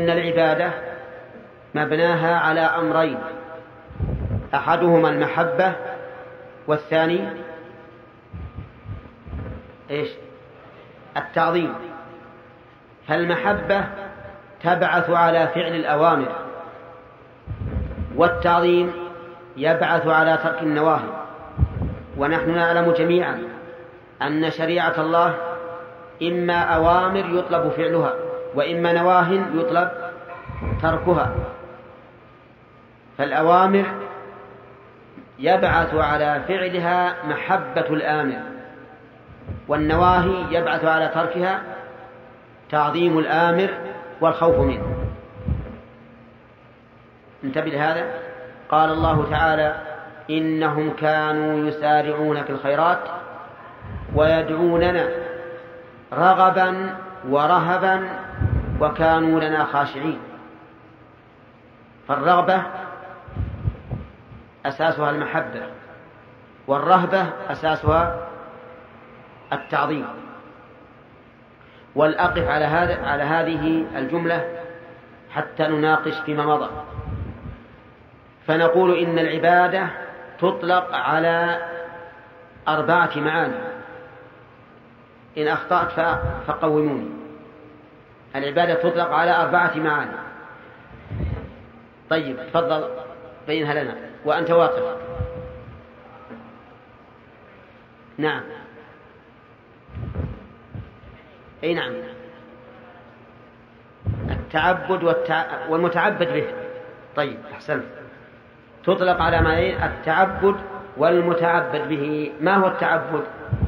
إن العبادة مبناها على أمرين، أحدهما المحبة والثاني التعظيم. فالمحبة تبعث على فعل الأوامر، والتعظيم يبعث على ترك النواهي. ونحن نعلم جميعا أن شريعة الله إما أوامر يطلب فعلها، وإما نواه يطلب تركها. فالأوامر يبعث على فعلها محبة الآمر، والنواهي يبعث على تركها تعظيم الآمر والخوف منه. انتبه لهذا. قال الله تعالى: إنهم كانوا يسارعون في الخيرات ويدعوننا رغبا ورهبا وكانوا لنا خاشعين. فالرغبة أساسها المحبة، والرهبة أساسها التعظيم. والأقف على هذه الجملة حتى نناقش فيما مضى. فنقول إن العبادة تطلق على 4 معاني. إن أخطأت فقوموني. العبادة تطلق على 4 معاني. طيب تفضل بينها لنا وأنت واقف. نعم. أي نعم. التعبد والمتعبد به. طيب أحسنت. تطلق على معنيين: التعبد والمتعبد به. ما هو التعبد؟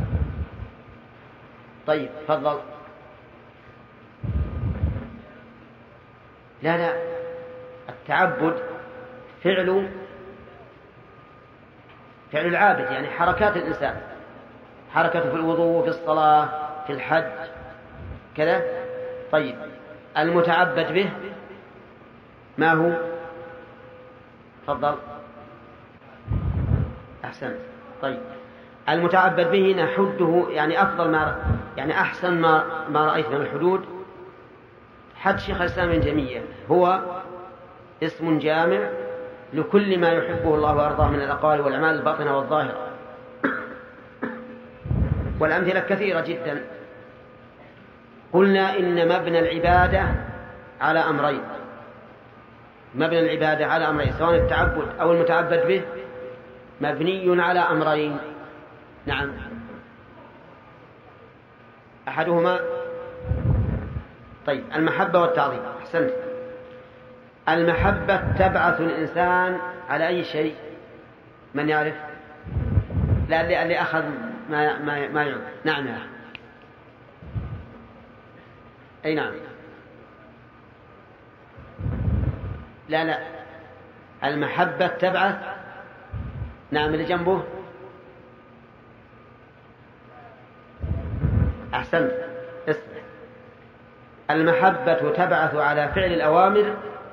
طيب تفضل. لا التعبد فعل العابد، يعني حركات الإنسان، حركته في الوضوء، في الصلاة، في الحج كذا. طيب المتعبد به ما هو؟ تفضل. أحسنت. طيب المتعبد به نحده، يعني أفضل ما، يعني أحسن ما رأيت من الحدود حد شيخ الإسلام ابن تيمية. هو اسم جامع لكل ما يحبه الله وأرضاه من الأقوال والأعمال الباطنة والظاهرة. والأمثلة كثيرة جدا. قلنا إن مبنى العبادة على أمرين. مبنى العبادة على أمرين، سواء التعبد أو المتعبد به مبني على أمرين. نعم. أحدهما طيب المحبة والتعظيم. أحسنت. المحبة تبعث الإنسان على أي شيء؟ من يعرف؟ لا اللي أخذ ما يعرف. نعم يا أخي. أي نعم. لا المحبة تبعث. نعم اللي جنبه. أحسنت. اسمع. المحبة تبعث على فعل الأوامر،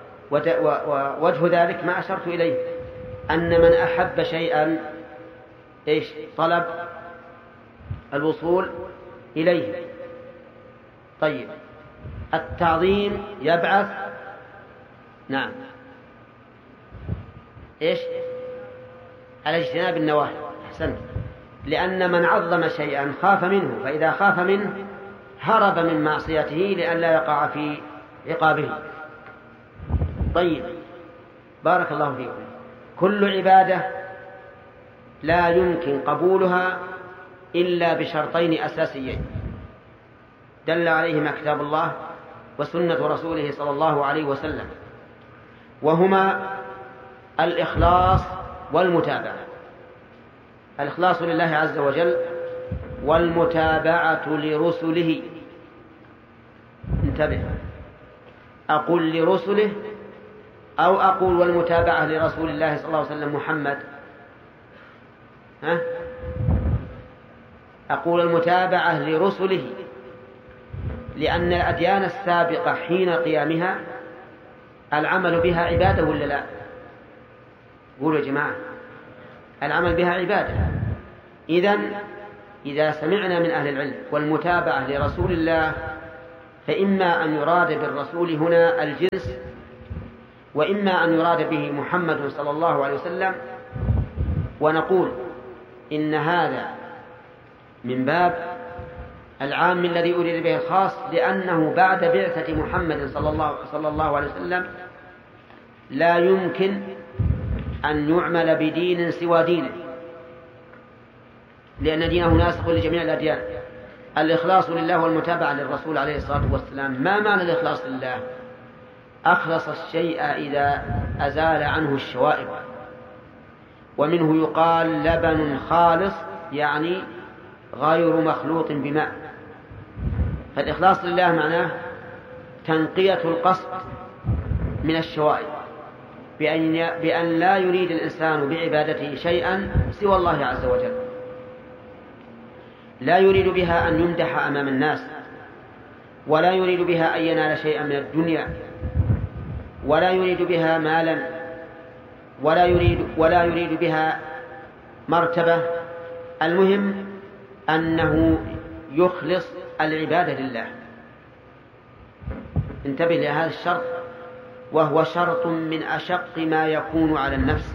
ووجه ذلك ما أشرت إليه، أن من أحب شيئا طلب الوصول إليه. طيب التعظيم يبعث نعم على اجتناب النواهي. أحسنت. لأن من عظم شيئا خاف منه، فإذا خاف منه هرب من معصيته لئلا يقع في عقابه. طيب بارك الله فيكم. كل عبادة لا يمكن قبولها إلا بشرطين أساسيين دل عليهما كتاب الله وسنة رسوله صلى الله عليه وسلم، وهما الإخلاص والمتابعة. الإخلاص لله عز وجل والمتابعة لرسله. انتبه، أقول لرسله أو أقول والمتابعة لرسول الله صلى الله عليه وسلم محمد؟ أقول المتابعة لرسله، لأن الأديان السابقة حين قيامها العمل بها عبادة ولا لا؟ قولوا يا جماعة، العمل بها عبادة. إذا سمعنا من أهل العلم والمتابعة لرسول الله فإما أن يراد بالرسول هنا الجنس، وإما أن يراد به محمد صلى الله عليه وسلم، ونقول إن هذا من باب العام الذي أريد به الخاص، لأنه بعد بعثة محمد صلى الله عليه وسلم لا يمكن أن يعمل بدين سوى دينه، لأن دينه ناسخ لجميع الأديان. الإخلاص لله والمتابعة للرسول عليه الصلاة والسلام. ما معنى الإخلاص لله؟ أخلص الشيء إذا أزال عنه الشوائب، ومنه يقال لبن خالص، يعني غير مخلوط بماء. فالإخلاص لله معناه تنقية القصد من الشوائب، بأن لا يريد الإنسان بعبادته شيئا سوى الله عز وجل، لا يريد بها أن يمدح أمام الناس، ولا يريد بها أن ينال شيئا من الدنيا، ولا يريد بها مالا، ولا يريد بها مرتبة. المهم أنه يخلص العبادة لله. انتبه لهذا الشرط، وهو شرط من أشق ما يكون على النفس.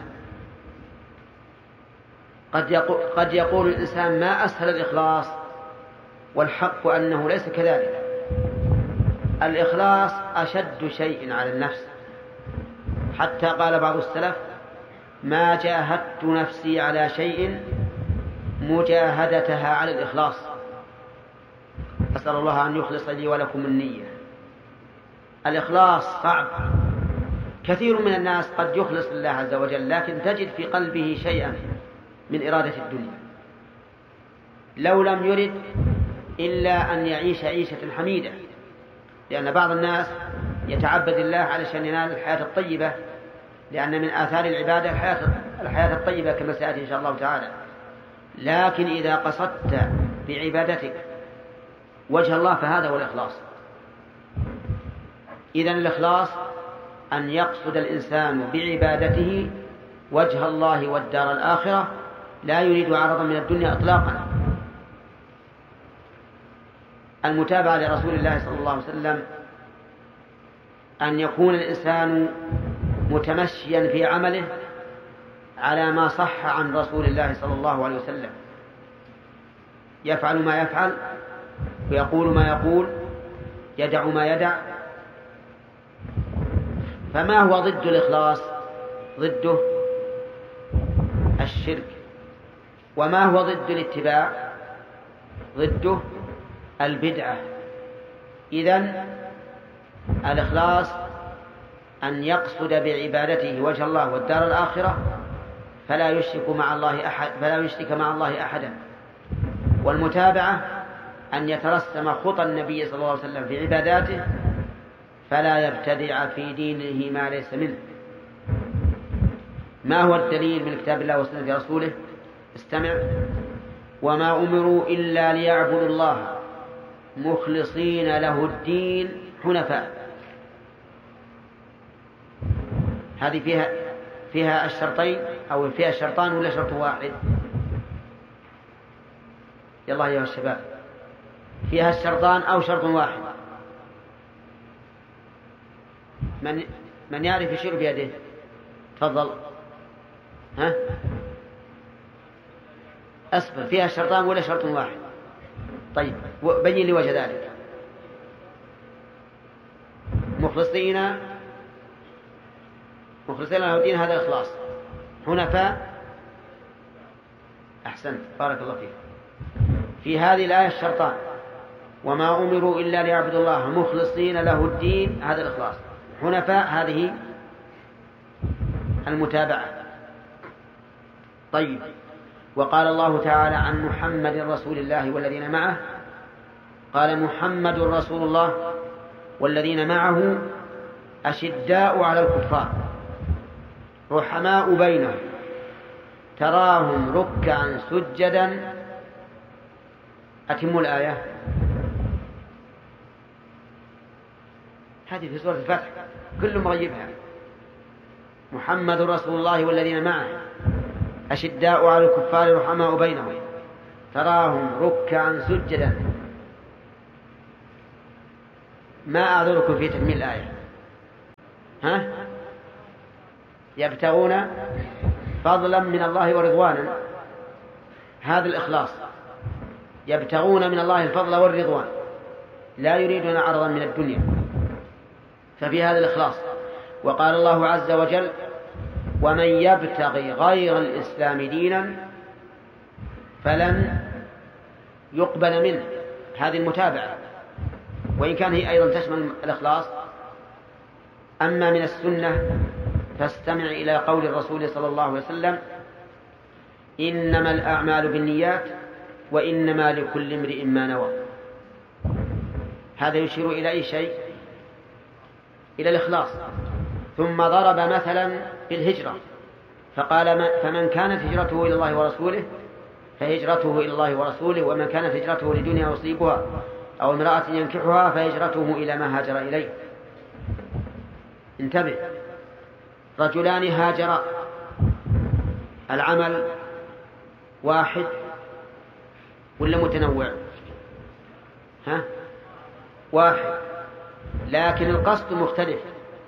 قد يقول الإنسان ما أسهل الإخلاص، والحق أنه ليس كذلك. الإخلاص أشد شيء على النفس، حتى قال بعض السلف: ما جاهدت نفسي على شيء مجاهدتها على الإخلاص. أسأل الله أن يخلص لي ولكم النية. الإخلاص صعب. كثير من الناس قد يخلص لله عز وجل، لكن تجد في قلبه شيئا من إرادة الدنيا، لو لم يرد إلا أن يعيش عيشة حميدة، لأن بعض الناس يتعبد الله علشان ينال الحياة الطيبة، لأن من آثار العبادة الحياة الطيبة كما سيأتي إن شاء الله تعالى. لكن إذا قصدت بعبادتك وجه الله فهذا هو الإخلاص. إذن الإخلاص أن يقصد الإنسان بعبادته وجه الله والدار الآخرة، لا يريد عرضا من الدنيا إطلاقا. المتابعة لرسول الله صلى الله عليه وسلم أن يكون الإنسان متمشيا في عمله على ما صح عن رسول الله صلى الله عليه وسلم، يفعل ما يفعل، ويقول ما يقول، يدع ما يدع. فما هو ضد الإخلاص؟ ضده الشرك. وما هو ضد الاتباع؟ ضده البدعة. إذن الإخلاص أن يقصد بعبادته وجه الله والدار الآخرة، فلا يشرك مع الله أحدا. والمتابعة أن يترسم خطى النبي صلى الله عليه وسلم في عباداته، فلا يبتدع في دينه ما ليس منه. ما هو الدليل من كتاب الله وسنة رسوله؟ استمع: وما أمروا إلا ليعبدوا الله مخلصين له الدين حنفاء. هذه فيها الشرطين، أو فيها الشرطان ولا شرط واحد؟ يلا أيها الشباب، فيها الشرطان أو شرط واحد؟ من يعرف يشير بيده؟ تفضل. ها؟ أصبر، فيها الشرطان ولا شرط واحد؟ طيب بين لي وجه ذلك. مخلصين له الدين، هذا إخلاص. حنفاء، أحسنت، بارك الله فيك. في هذه الآية الشرطان: وما أمروا إلا ليعبدوا الله مخلصين له الدين، هذا الإخلاص. حنفاء، هذه المتابعة. طيب، وقال الله تعالى عن محمد رسول الله والذين معه، قال: محمد رسول الله والذين معه أشداء على الكفار رحماء بينهم تراهم ركعا سجدا. أتموا الآية. هذه في سورة الفتح، كل مغيبها. محمد رسول الله والذين معه أشداء على الكفار رحماء بينهم تراهم ركعا سجدا. ما أعذركم في تكميل الآية. ها؟ يبتغون فضلا من الله ورضوانا، هذا الإخلاص، يبتغون من الله الفضل والرضوان، لا يريدون عرضا من الدنيا، ففي هذا الإخلاص. وقال الله عز وجل: ومن يبتغي غير الإسلام دينا فلن يقبل منه. هذه المتابعة، وإن كان هي أيضا تشمل الإخلاص. أما من السنة فاستمع إلى قول الرسول صلى الله عليه وسلم: إنما الأعمال بالنيات وإنما لكل امرئ ما نوى. هذا يشير إلى أي شيء؟ إلى الإخلاص. ثم ضرب مثلا بالهجرة فقال: فمن كانت هجرته إلى الله ورسوله فهجرته إلى الله ورسوله، ومن كانت هجرته لدنيا يصيبها أو امرأة ينكحها فهجرته إلى ما هاجر إليه. انتبه، رجلان هاجرا، العمل واحد ولا متنوع؟ ها؟ واحد، لكن القصد مختلف.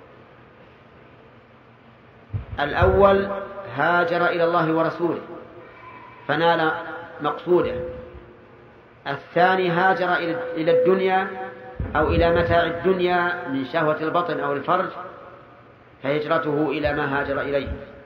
الأول هاجر إلى الله ورسوله فنال مقصوده، الثاني هاجر إلى الدنيا أو إلى متاع الدنيا من شهوة البطن أو الفرج فهجرته إلى ما هاجر إليه.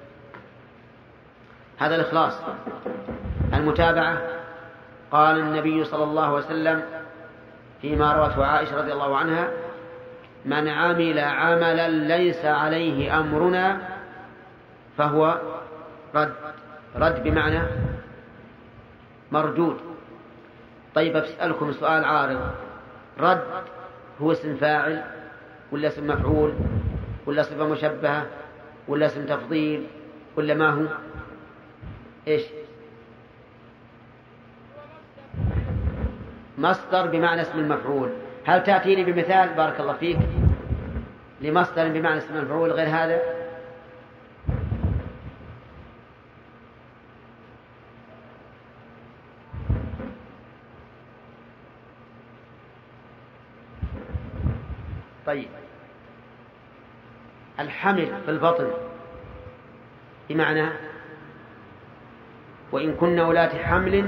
هذا الإخلاص. المتابعة، قال النبي صلى الله عليه وسلم فيما روته عائشة رضي الله عنها: من عمل عملا ليس عليه أمرنا فهو رد. رد بمعنى مردود. طيب أسألكم سؤال عارض: رد هو اسم فاعل ولا اسم مفعول ولا صفة مشبهة ولا اسم تفضيل ولا ما هو؟ إيش؟ مصدر بمعنى اسم المفعول. هل تأتيني بمثال بارك الله فيك لمصدر بمعنى اسم المفعول غير هذا؟ طيب، الحمل في البطن بمعنى وإن كنا أولات حمل.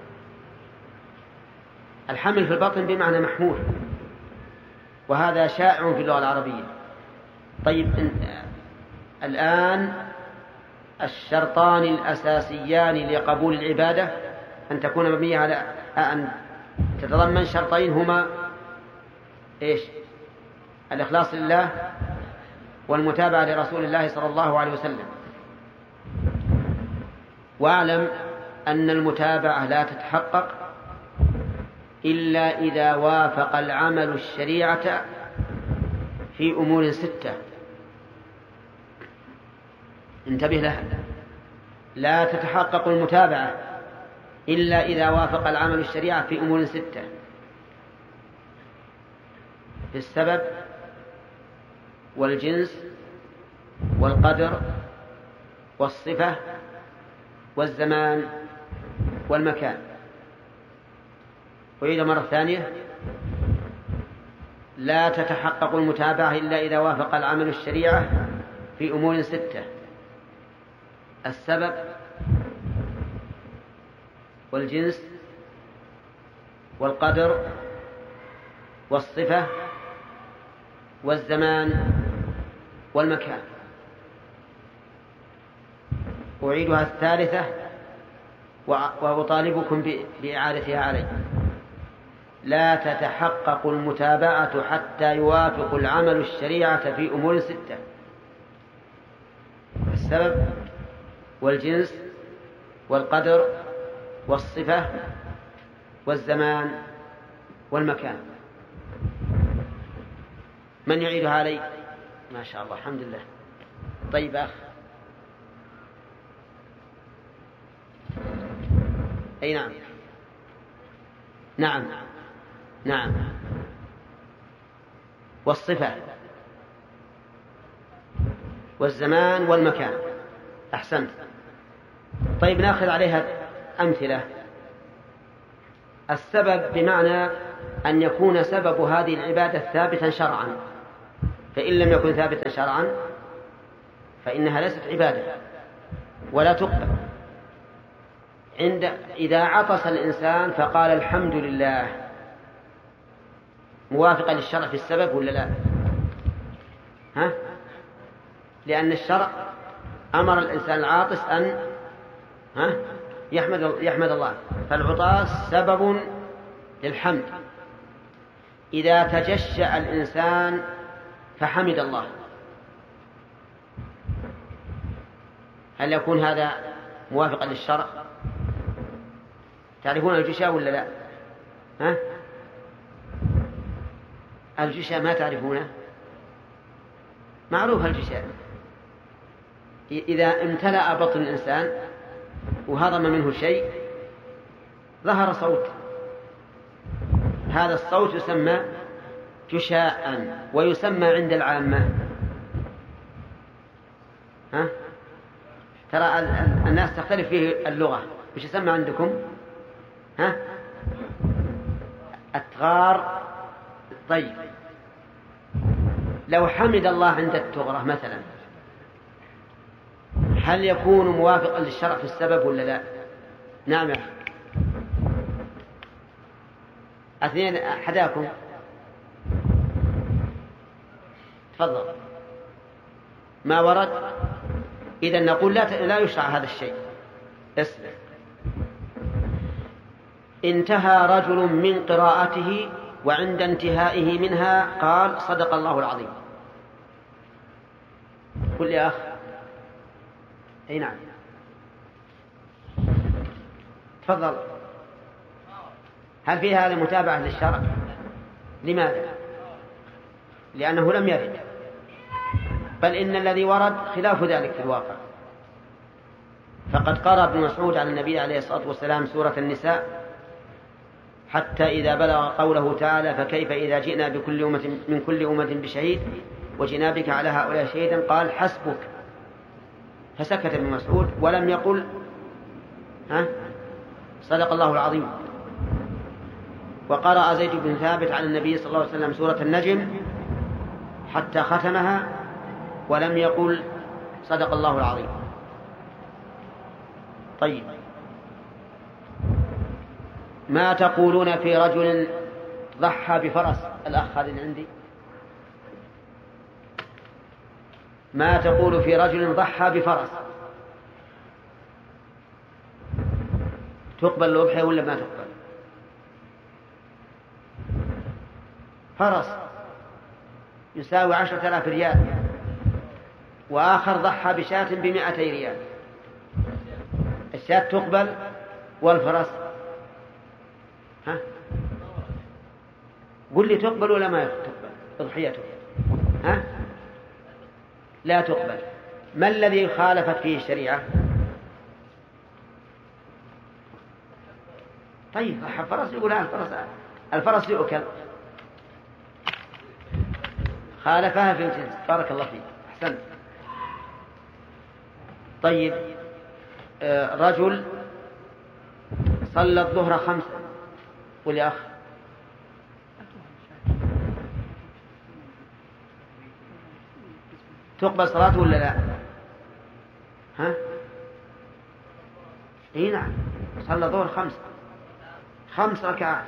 الحمل في البطن بمعنى محمول، وهذا شائع في اللغة العربية. طيب، الآن الشرطان الأساسيان لقبول العبادة أن تكون مبنية على أن تتضمن شرطين هما إيش؟ الإخلاص لله والمتابعة لرسول الله صلى الله عليه وسلم. واعلم أن المتابعة لا تتحقق إلا إذا وافق العمل الشريعة في أمور 6. انتبه لها، لا تتحقق المتابعة إلا إذا وافق العمل الشريعة في أمور 6: في السبب والجنس والقدر والصفة والزمان والمكان. وإذا مرة ثانية: لا تتحقق المتابعة إلا إذا وافق العمل الشريعة في أمور 6: السبب والجنس والقدر والصفة والزمان والمكان. أعيدها الثالثة وأطالبكم بإعادتها علي: لا تتحقق المتابعة حتى يوافق العمل الشريعة في أمور 6: السبب والجنس والقدر والصفة والزمان والمكان. من يعيدها علي؟ ما شاء الله، الحمد لله. طيب أخ، أي نعم، نعم نعم، والصفة والزمان والمكان. أحسنت. طيب نأخذ عليها أمثلة. السبب بمعنى أن يكون سبب هذه العبادة ثابتا شرعا، فإن لم يكن ثابتا شرعا فإنها ليست عبادة ولا تقبل. إذا عطس الإنسان فقال الحمد لله، موافقة للشرع في السبب ولا لا؟ لأن الشرع أمر الإنسان العاطس أن يحمد الله، فالعطاس سبب للحمد. إذا تجشأ الإنسان فحمد الله، هل يكون هذا موافقا للشرع؟ تعرفون الجشاء ولا لا؟ الجشاء ما تعرفونه؟ معروف الجشاء، إذا امتلأ بطن الإنسان وهضم منه شيء ظهر صوت، هذا الصوت يسمى جشاء، ويسمى عند العامة ترى الناس تختلف فيه اللغة، وش يسمى عندكم؟ التغار. طيب لو حمد الله عند التغرة مثلا، هل يكون موافقا للشرع في السبب ولا لا؟ نعم. اثنين أحداكم تفضل. ما ورد، إذا نقول لا يشرع هذا الشيء. اسمع، انتهى رجل من قراءته وعند انتهائه منها قال صدق الله العظيم. قل يا أخ. أي نعم تفضل. هل في هذا متابعة للشرع؟ لماذا؟ لأنه لم يرد، بل إن الذي ورد خلاف ذلك في الواقع. فقد قرأ ابن مسعود عن النبي عليه الصلاة والسلام سورة النساء حتى إذا بلغ قوله تعالى فكيف إذا جئنا من كل أمة بشهيد وجئنا بك على هؤلاء شهيدا قال حسبك، فسكت ابن مسعود ولم يقل صدق الله العظيم. وقرأ زيد بن ثابت عن النبي صلى الله عليه وسلم سورة النجم حتى ختمها ولم يقل صدق الله العظيم. طيب، ما تقولون في رجل ضحى بفرس؟ الأخ هذا عندي. ما تقول في رجل ضحى بفرس؟ تقبل الأضحية ولا ما تقبل؟ فرس يساوي 10,000 ريال، وآخر ضحى بشاة ب200 ريال، الشاة تقبل والفرس قل لي تقبل ولا ما تقبل أضحيته؟ لا تقبل. ما الذي خالفت فيه الشريعة؟ طيب الفرس يقول الفرس يؤكل، خالفها في الجنس. بارك الله فيك، أحسنت. طيب، رجل صلى الظهر 5. قل يا أخ. تقبل صلاته ولا لا؟ اي نعم، صلى الظهر 5 ركعات.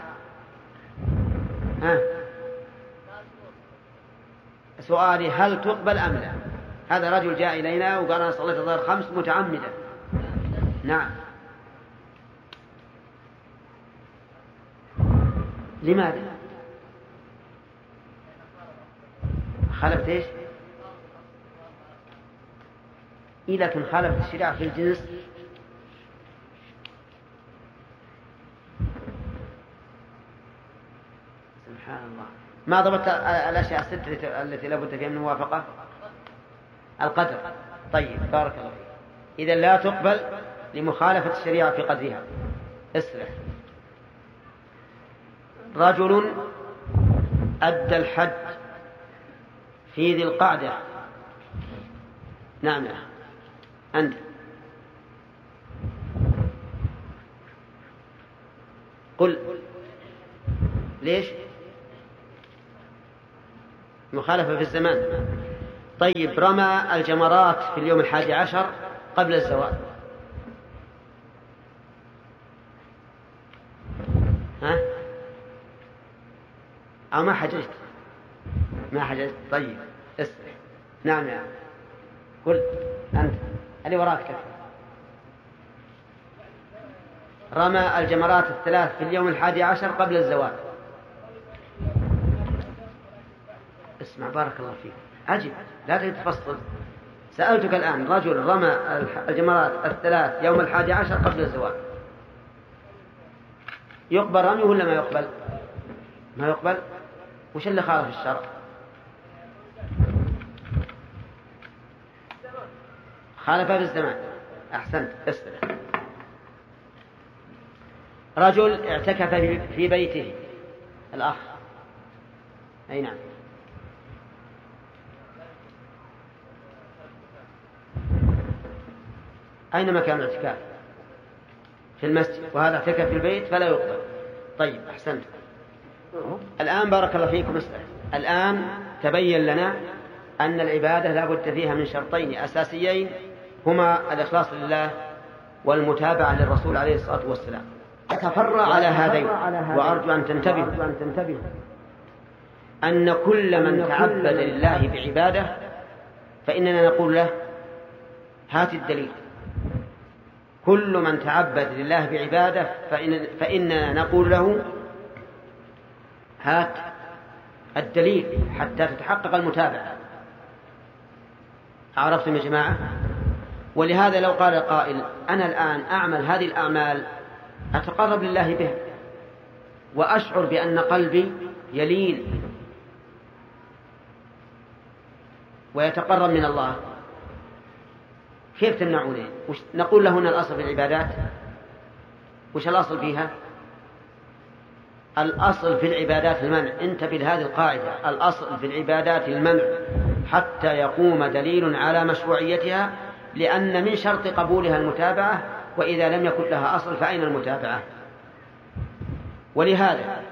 سؤالي هل تقبل أم لا؟ هذا رجل جاء إلينا وقال أنا صليت الظهر 5 متعمدا. نعم. لماذا؟ خالفت ايش؟ لكن خالفت الشريعة في الجنس. سبحان الله. ما ضبط الأشياء 6 التي لابد فيها من موافقة؟ القدر. طيب بارك الله فيك. إذا لا تقبل لمخالفة الشريعة في قدرها. اسرح. رجل أدى الحج في ذي القعدة. نعم أنت. قل ليش؟ مخالفة في الزمان. طيب رمى الجمرات في اليوم 11 قبل الزوال، ها؟ أو ما حججت؟ ما حججت. طيب اسأل. نعم يا قل أنت اللي وراك كيف. رمى الجمرات الثلاث في اليوم 11 قبل الزوال. اسمع بارك الله فيك، عجب لا تريد تفصل. سألتك الآن رجل رمى الجمرات الثلاث يوم 11 قبل الزوال، يقبل رميه ولا ما يقبل؟ ما يقبل. وش اللي خالف الشرع؟ خالف في الزمان. أحسنت. اسأل. رجل اعتكف في بيته، الأخ. أي نعم. أين مكان الاعتكاف؟ في المسجد، وهذا اعتكف في البيت فلا يقبل. طيب أحسنت. الآن بارك الله فيكم اسأل. الآن تبين لنا أن العبادة لا بد فيها من شرطين أساسيين، هما الإخلاص لله والمتابعة للرسول عليه الصلاة والسلام. أتفرع على هذين وأرجو أن تنتبهوا أن كل من تعبد لله بعبادة فإننا نقول له هات الدليل. كل من تعبد لله بعبادة فإننا نقول له هات الدليل حتى تتحقق المتابعة. عرفتم يا جماعة؟ ولهذا لو قال قائل أنا الآن أعمل هذه الأعمال أتقرب لله بها وأشعر بأن قلبي يلين ويتقرب من الله، كيف تمنعونه؟ نقول له هنا الأصل في العبادات. وش الأصل فيها؟ الأصل في العبادات المنع. انتبه لهذه القاعدة، الأصل في العبادات المنع حتى يقوم دليل على مشروعيتها، لأن من شرط قبولها المتابعة، وإذا لم يكن لها أصل فأين المتابعة؟ ولهذا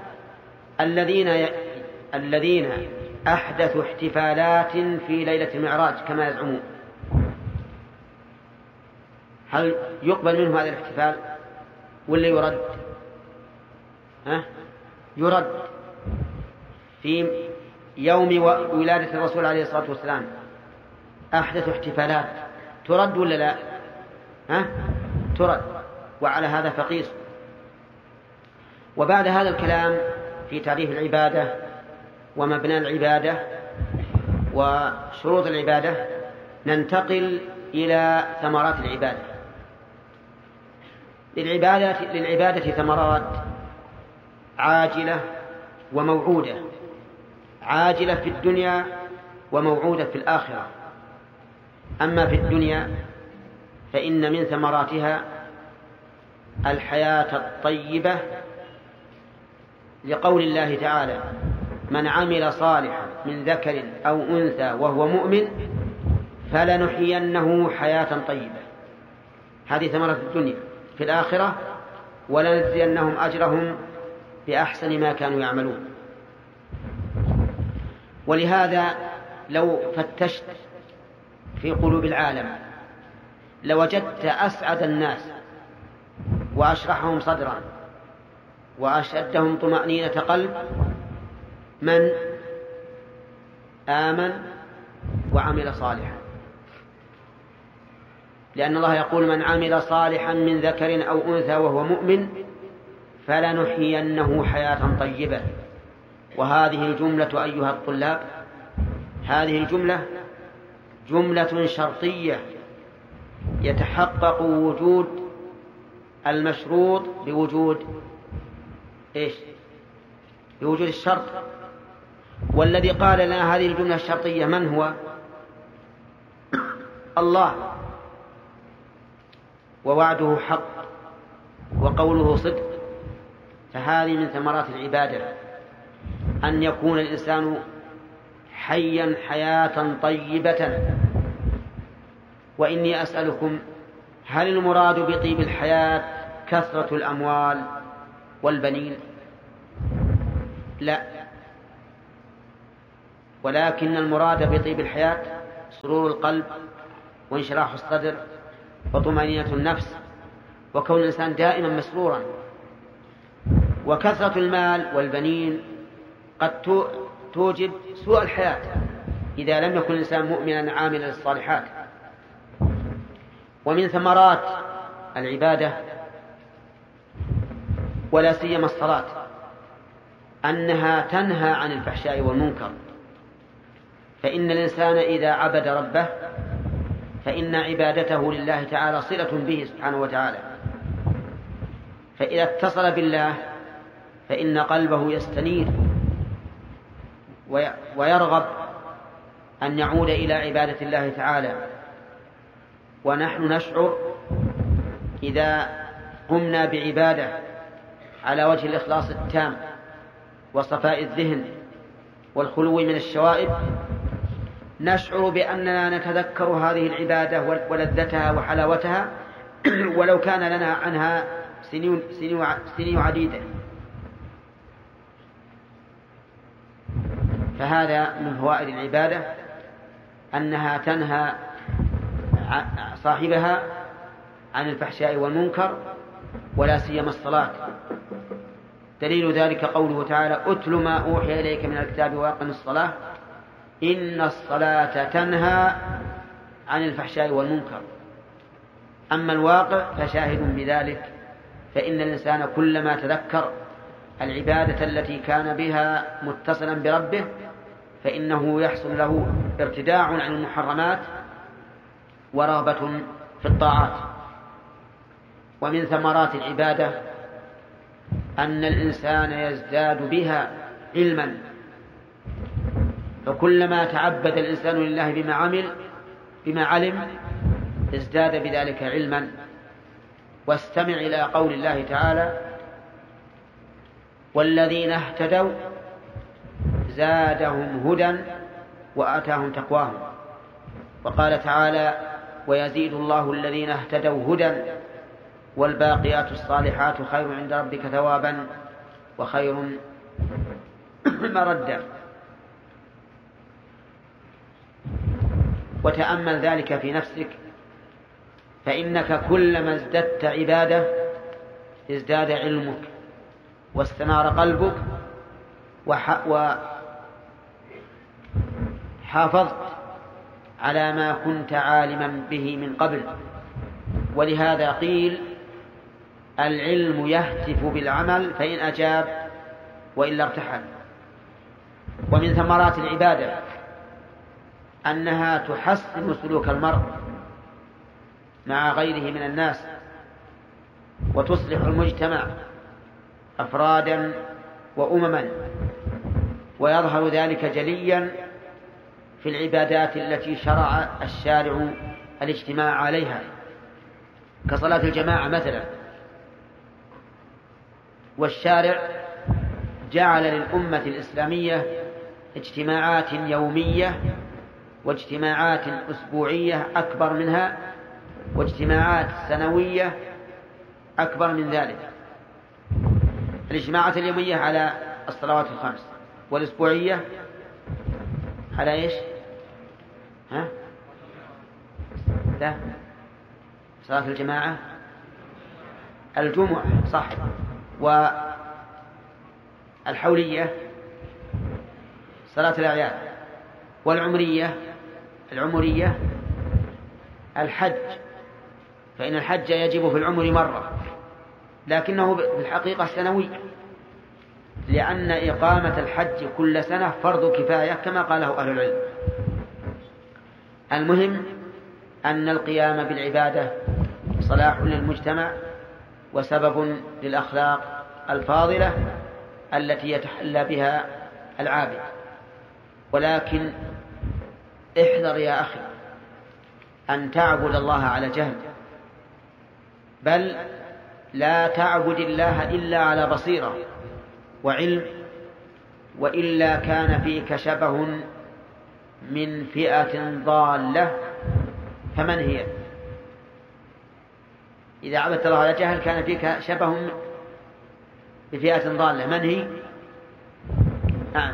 الذين أحدثوا احتفالات في ليلة المعراج كما يزعمون، هل يقبل منهم هذا الاحتفال ولا يرد؟ يرد. في يوم ولادة الرسول عليه الصلاة والسلام أحدث احتفالات، ترد ولا لا؟ ترد. وعلى هذا فقيس. وبعد هذا الكلام في تعريف العبادة ومبنى العبادة وشروط العبادة ننتقل إلى ثمرات العبادة. للعبادة ثمرات عاجلة وموعودة، عاجلة في الدنيا وموعودة في الآخرة. أما في الدنيا فإن من ثمراتها الحياة الطيبة، لقول الله تعالى من عمل صالحا من ذكر أو أنثى وهو مؤمن فلنحيينه حياة طيبة. هذه ثمرة الدنيا. في الآخرة ولنجزينهم أجرهم بأحسن ما كانوا يعملون. ولهذا لو فتشت في قلوب العالم لوجدت أسعد الناس وأشرحهم صدرا وأشدهم طمأنينة قلب من آمن وعمل صالحا، لأن الله يقول من عمل صالحا من ذكر أو أنثى وهو مؤمن فلنحيينه حياة طيبة. وهذه الجملة أيها الطلاب، هذه الجملة جملة شرطية يتحقق وجود المشروط بوجود إيش؟ بوجود الشرط. والذي قال لنا هذه الجملة الشرطية من هو؟ الله، ووعده حق وقوله صدق. فهذه من ثمرات العبادة أن يكون الإنسان حيا حياة طيبة. وإني أسألكم هل المراد بطيب الحياة كثرة الأموال والبنين؟ لا، ولكن المراد بطيب الحياة سرور القلب وانشراح الصدر وطمأنينة النفس وكون الإنسان دائما مسرورا. وكثرة المال والبنين قد توجب سوء الحياة إذا لم يكن الإنسان مؤمنا عاملا للصالحات. ومن ثمرات العبادة ولا سيما الصلاة أنها تنهى عن الفحشاء والمنكر، فإن الإنسان إذا عبد ربه فإن عبادته لله تعالى صلة به سبحانه وتعالى، فإذا اتصل بالله فإن قلبه يستنير ويرغب أن يعود إلى عبادة الله تعالى. ونحن نشعر إذا قمنا بعبادة على وجه الإخلاص التام وصفاء الذهن والخلو من الشوائب، نشعر بأننا نتذكر هذه العبادة ولذتها وحلاوتها ولو كان لنا عنها سنين عديدة. فهذا من فوائد العبادة أنها تنهى صاحبها عن الفحشاء والمنكر ولا سيما الصلاة. دليل ذلك قوله تعالى: أتل ما أوحي إليك من الكتاب وأقم الصلاة إن الصلاة تنهى عن الفحشاء والمنكر. أما الواقع فشاهد بذلك، فإن الإنسان كلما تذكر العبادة التي كان بها متصلا بربه فإنه يحصل له ارتداع عن المحرمات ورغبة في الطاعات. ومن ثمرات العبادة أن الإنسان يزداد بها علما، فكلما تعبد الإنسان لله بما علم ازداد بذلك علما. واستمع إلى قول الله تعالى: والذين اهتدوا زادهم هدى وآتاهم تقواهم. وقال تعالى: ويزيد الله الذين اهتدوا هدى والباقيات الصالحات خير عند ربك ثوابا وخير مردا. وتأمل ذلك في نفسك، فإنك كلما ازددت عبادة ازداد علمك واستنار قلبك وحافظت على ما كنت عالما به من قبل. ولهذا قيل: العلم يهتف بالعمل فإن أجاب وإلا ارتحل. ومن ثمرات العبادة أنها تحسن سلوك المرء مع غيره من الناس وتصلح المجتمع أفرادا وأمما، ويظهر ذلك جليا في العبادات التي شرع الشارع الاجتماع عليها كصلاة الجماعة مثلا. والشارع جعل للأمة الإسلامية اجتماعات يومية واجتماعات أسبوعية أكبر منها واجتماعات سنوية أكبر من ذلك. الاجتماعات اليومية على الصلوات الخمس، والأسبوعية على إيش؟ لا، صلاة الجماعة الجمعة صح، والحولية صلاة الأعياد، والعمرية الحج، فإن الحج يجب في العمر مرة لكنه في الحقيقة سنوي، لأن إقامة الحج كل سنة فرض كفاية كما قاله أهل العلم. المهم أن القيام بالعبادة صلاح للمجتمع وسبب للأخلاق الفاضلة التي يتحلى بها العابد. ولكن احذر يا أخي أن تعبد الله على جهل، بل لا تعبد الله إلا على بصيرة وعلم، وإلا كان فيك شبه من فئة ضالة. فمن هي؟ إذا عبدت الله على جهل كان فيك شبه بفئة ضالة. من هي؟ نعم.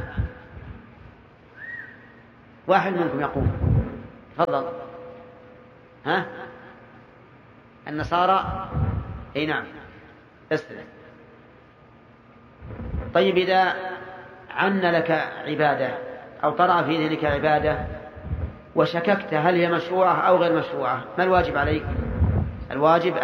واحد منكم يقول تفضل. ها؟ النصارى. اي نعم استلم. طيب إذا عن لك عبادة أو طرأ في ذلك عبادة وشككت هل هي مشروعة أو غير مشروعة، ما الواجب عليك؟ الواجب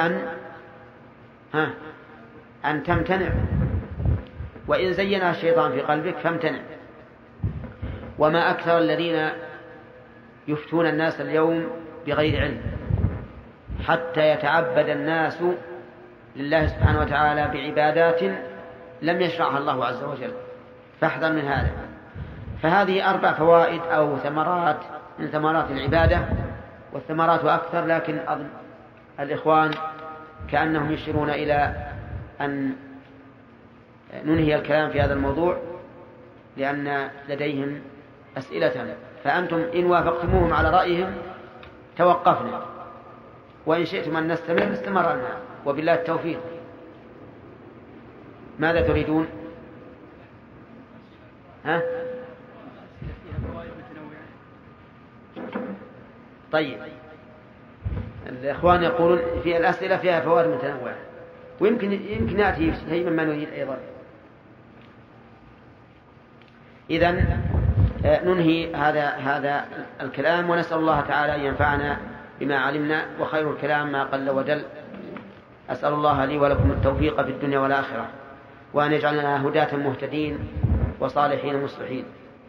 أن تمتنع، وإن زينها الشيطان في قلبك فامتنع. وما أكثر الذين يفتون الناس اليوم بغير علم حتى يتعبد الناس لله سبحانه وتعالى بعبادات لم يشرعها الله عز وجل، فاحذر من هذا. فهذه 4 فوائد أو ثمرات من ثمرات العبادة، والثمرات أكثر، لكن أظن الإخوان كأنهم يشيرون إلى أن ننهي الكلام في هذا الموضوع لأن لديهم أسئلة، فأنتم إن وافقتموهم على رأيهم توقفنا، وإن شئتم أن نستمر استمرنا، وبالله التوفيق. ماذا تريدون؟ طيب الإخوان يقولون في الأسئلة فيها فوائد متنوعة، ويمكن نأتي شيء مما نريد أيضا. إذن ننهي هذا الكلام، ونسأل الله تعالى أن ينفعنا بما علمنا، وخير الكلام ما قل ودل. أسأل الله لي ولكم التوفيق في الدنيا والآخرة، وأن يجعلنا هداة مهتدين وصالحين مصلحين.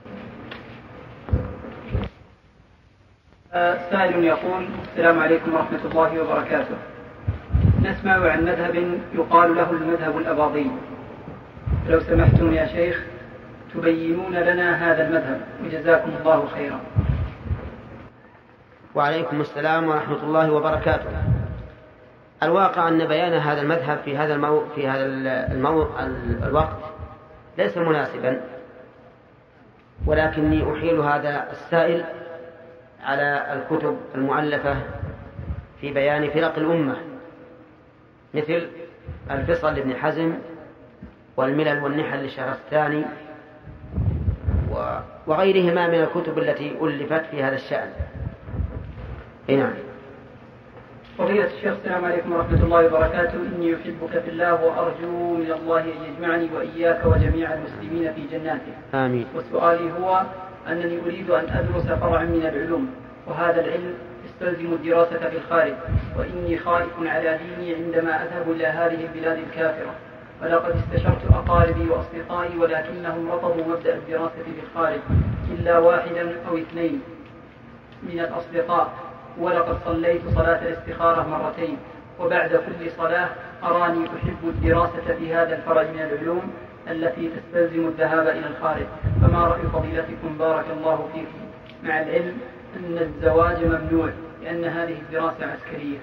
سائل يقول: السلام عليكم ورحمة الله وبركاته. نسمع عن مذهب يقال له المذهب الأباضي، لو سمحتم يا شيخ تبينون لنا هذا المذهب، وجزاكم الله خيرا. وعليكم السلام ورحمة الله وبركاته. الواقع أن بيان هذا المذهب في هذا الوقت ليس مناسبا، ولكني أحيل هذا السائل على الكتب المؤلفة في بيان فرق الأمة، مثل الفصل لابن حزم والملل والنحل للشهرستاني وغيرهما من الكتب التي ألفت في هذا الشأن. نعم. فضيلة الشيخ، السلام عليكم ورحمة الله وبركاته. إني أحبك في الله وأرجو من الله أن يجمعني وإياك وجميع المسلمين في جناته. آمين. وسؤالي هو أنني أريد أن أدرس فرعا من العلوم، وهذا العلم يستلزم الدراسة في الخارج، وإني خائف على ديني عندما أذهب إلى هذه البلاد الكافرة، ولقد استشرت أقاربي وأصدقائي ولكنهم رفضوا مبدأ الدراسة في الخارج إلا 1 أو 2 من الأصدقاء، ولقد صليت صلاة الاستخارة 2 مرات، وبعد كل صلاة أراني أحب الدراسة في هذا الفرع من العلوم التي تستلزم الذهاب إلى الخارج، فما رأي فضيلتكم بارك الله فيكم، مع العلم أن الزواج ممنوع لأن هذه الدراسة عسكرية؟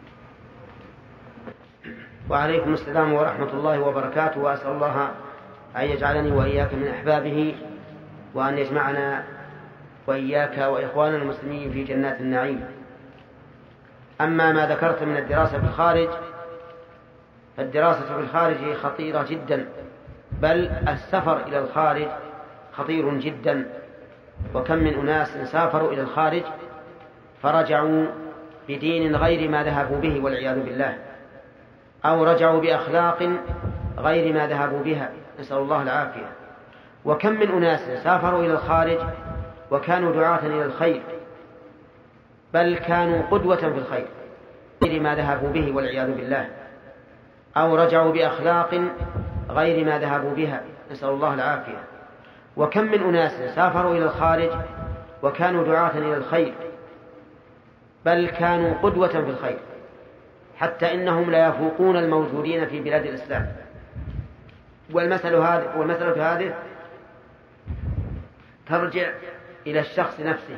وعليكم السلام ورحمة الله وبركاته، وأسأل الله أن يجعلني وإياك من أحبابه، وأن يجمعنا وإياك وإخواننا المسلمين في جنات النعيم. أما ما ذكرت من الدراسة في الخارج، فالدراسة في الخارج خطيرة جدا، بل السفر إلى الخارج خطير جدا. وكم من أناس سافروا إلى الخارج فرجعوا بدين غير ما ذهبوا به والعياذ بالله، أو رجعوا بأخلاق غير ما ذهبوا بها، نسأل الله العافية. وكم من أناس سافروا إلى الخارج وكانوا دعاة إلى الخير، بل كانوا قدوة في الخير غير ما ذهبوا به والعياذ بالله، أو رجعوا بأخلاق غير ما ذهبوا بها، نسأل الله العافية. وكم من أناس سافروا إلى الخارج وكانوا دعاة إلى الخير، بل كانوا قدوة في الخير، حتى إنهم لا يفوقون الموجودين في بلاد الإسلام. والمسألة هذه ترجع إلى الشخص نفسه،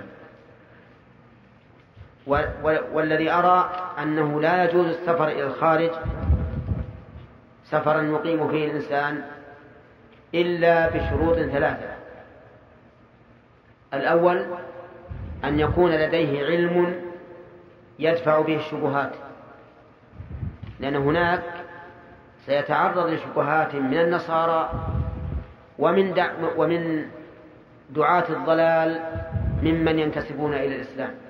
والذي أرى أنه لا يجوز السفر إلى الخارج سفرا يقيم فيه الإنسان إلا بشروط 3. الأول أن يكون لديه علم يدفع به الشبهات، لأن هناك سيتعرض لشبهات من النصارى ومن دعاة الضلال ممن ينتسبون إلى الإسلام.